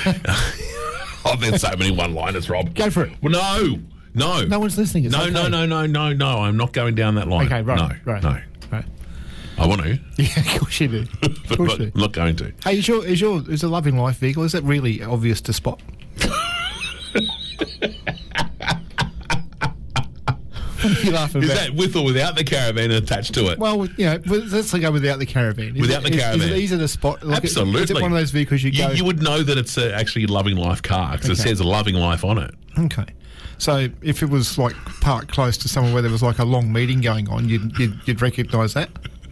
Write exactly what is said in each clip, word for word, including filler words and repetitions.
Oh, there's so many one-liners, Rob. Go for it. Well, no, no. No one's listening. It's no, okay. no, no, no, no, no. I'm not going down that line. Okay, right, No, right, no. right. I want to. Yeah, of course you do. Of but course not, you do. not going to. Hey, is your is your is a Loving Life vehicle? Is that really obvious to spot? What are you laughing Is about? that with or without the caravan attached to it? Well, you know, let's go without the caravan. Is Without it, the is- caravan. Is it easy to spot? Like, Absolutely. Is it one of those vehicles you, you, go... you would know that it's a, actually a Loving Life car because it Okay. says Loving Life on it. Okay. So if it was like parked close to somewhere where there was like a long meeting going on, you'd you'd, you'd recognise that?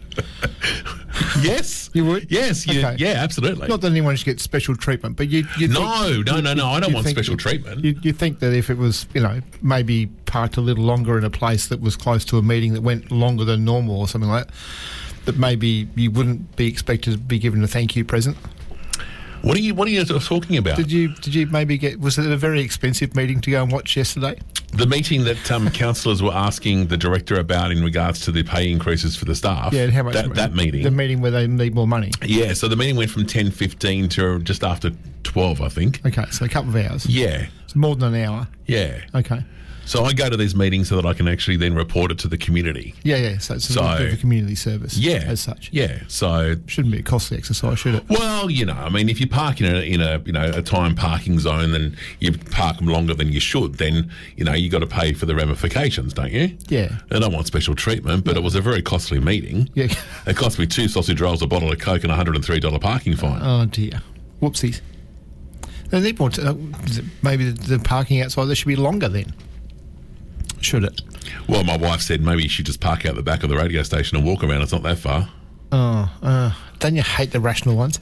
Yes. You would? Yes. You, Okay. Yeah, absolutely. Not that anyone should get special treatment, but you you No, no, no, no, I don't want special treatment. You you think that if it was, you know, maybe parked a little longer in a place that was close to a meeting that went longer than normal or something like that, that maybe you wouldn't be expected to be given a thank you present? What are you What are you talking about? Did you did you maybe get? Was it a very expensive meeting to go and watch yesterday? The meeting that um, councillors were asking the director about in regards to the pay increases for the staff. Yeah, and how much? That, that meeting. The meeting where they need more money. Yeah, so the meeting went from ten fifteen to just after twelve, I think. Okay, so a couple of hours. Yeah, It's more than an hour. yeah. Okay. So I go to these meetings so that I can actually then report it to the community. Yeah, yeah. So it's a So- little bit of a community service. Yeah, As such. Yeah, so Shouldn't be a costly exercise, should it? well, you know, I mean, if you park in a in a you know a time parking zone, then you park them longer than you should. Then you know you got to pay for the ramifications, don't you? Yeah. I don't want special treatment, but it was a very costly meeting. Yeah. It cost me two sausage rolls, a bottle of Coke, and a hundred and three dollar parking fine. Oh dear. Whoopsies. They need more. T- uh, is it maybe the, the parking outside there should be longer then. Should it? Well, my wife said maybe you should just park out the back of the radio station and walk around. It's not that far. Oh, uh, don't you hate the rational ones?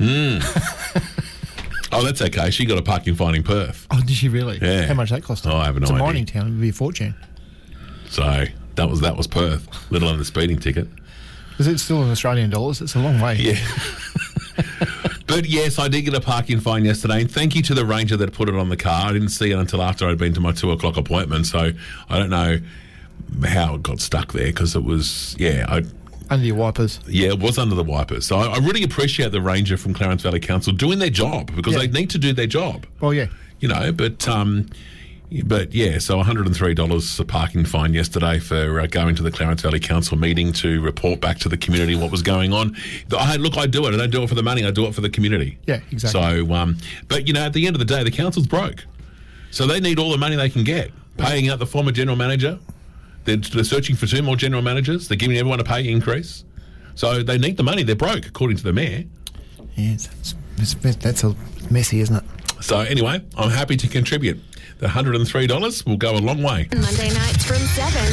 Oh, that's okay. She got a parking fine in Perth. Oh, did she really? Yeah. How much that cost? Oh, I have no It's a idea. mining town. It would be a fortune. So that was that was Perth, let alone the speeding ticket. Is it still in Australian dollars? It's a long way. Yeah. But yes, I did get a parking fine yesterday, and thank you to the ranger that put it on the car. I didn't see it until after I'd been to my two o'clock appointment, so I don't know how it got stuck there because it was, yeah, I, Under your wipers. yeah, it was under the wipers. So I, I really appreciate the ranger from Clarence Valley Council doing their job because Yeah. they need to do their job, Well, yeah. you know. But um, but yeah, so one hundred and three dollars a parking fine yesterday for uh, going to the Clarence Valley Council meeting to report back to the community what was going on. I, look, I do it. I don't do it for the money. I do it for the community. Yeah, exactly. So, um, but you know, at the end of the day, the council's broke, so they need all the money they can get. Paying out the former general manager, they're, they're searching for two more general managers. They're giving everyone a pay increase, so they need the money. They're broke, according to the mayor. Yeah, it's, it's, it's, that's a messy, isn't it? So anyway, I'm happy to contribute. The one hundred and three dollars will go a long way. Monday nights from seven.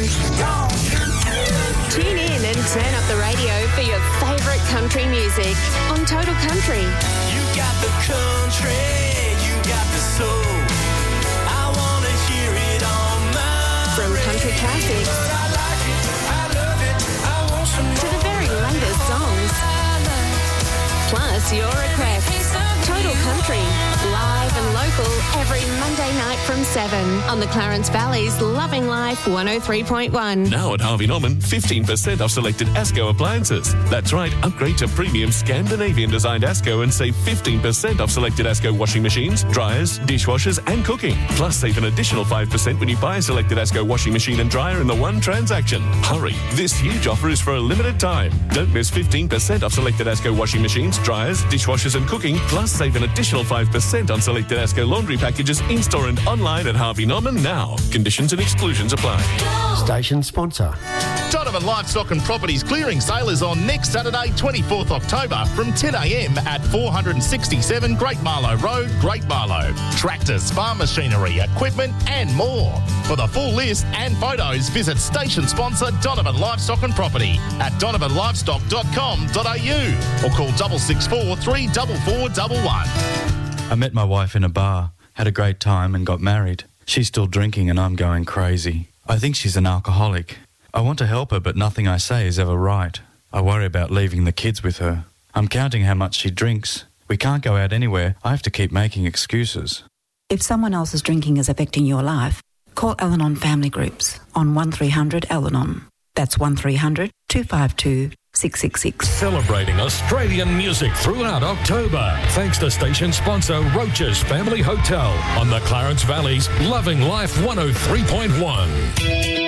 Tune in and turn up the radio for your favourite country music on Total Country. You got the country, you got the soul. I want to hear it on my From country classics I like it, I love it, I want some to the very latest songs. Plus your requests. Total Country, live and local every Monday night from seven on the Clarence Valley's Loving Life one oh three point one. Now at Harvey Norman, fifteen percent off selected Asco appliances. That's right, upgrade to premium Scandinavian designed Asco and save fifteen percent off selected Asco washing machines, dryers, dishwashers and cooking. Plus save an additional five percent when you buy a selected Asco washing machine and dryer in the one transaction. Hurry, this huge offer is for a limited time. Don't miss fifteen percent off selected Asco washing machines, dryers, dishwashers and cooking. Plus save an additional five percent on selected Asco laundry packages in-store and online at Harvey Norman now. Conditions and exclusions apply. Station sponsor. Donovan Livestock and Properties clearing sale is on next Saturday, twenty-fourth October from ten a m at four sixty-seven Great Marlow Road, Great Marlow. Tractors, farm machinery, equipment and more. For the full list and photos, visit station sponsor Donovan Livestock and Property at donovan livestock dot com dot a u or call six six four, three four four one one. I met my wife in a bar, had a great time and got married. She's still drinking and I'm going crazy. I think she's an alcoholic. I want to help her, but nothing I say is ever right. I worry about leaving the kids with her. I'm counting how much she drinks. We can't go out anywhere. I have to keep making excuses. If someone else's drinking is affecting your life, call Al-Anon Family Groups on one three hundred Al-Anon. That's one three hundred, two five two, six six six. Celebrating Australian music throughout October. Thanks to station sponsor Roach's Family Hotel on the Clarence Valley's Loving Life one oh three point one.